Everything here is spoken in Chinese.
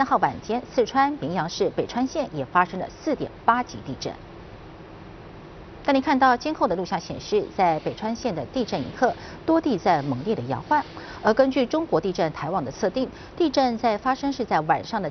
号晚间，四川绵阳市北川县也发生了4.8级地震。当你看到监控的录像显示，在北川县的地震一刻，多地在猛烈的摇晃。而根据中国地震台网的测定，地震在发生是在晚上的